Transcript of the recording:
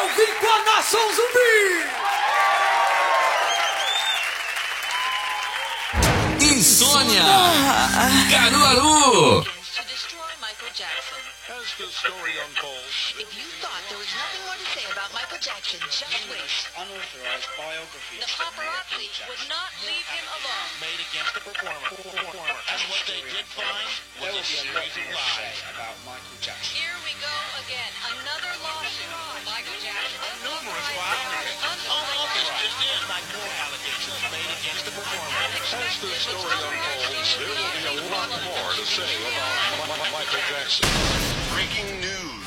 vim com a Nação Zumbi! Insônia! Caruaru! As the story unfolds, If you thought there was nothing more to say about Michael Jackson, just wait. Unauthorized biography. The paparazzi would not leave him alone. made against the performer. And what they did find There was a will be a series lot of more to lies. say about Michael Jackson. Here we go again. Another lawsuit. Michael Jackson. Numerous violations. Unauthorized. Just in, like more allegations made against the performer. As the story unfolds, there will be a lot more to say about Michael Jackson. Breaking news.